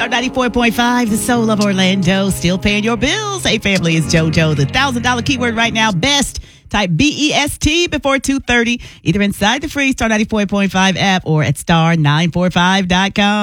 Star 94.5, the soul of Orlando. Still paying your bills. Hey, family, it's JoJo. The $1,000 keyword right now, best. Type BEST before 2:30, either inside the free Star 94.5 app or at star945.com.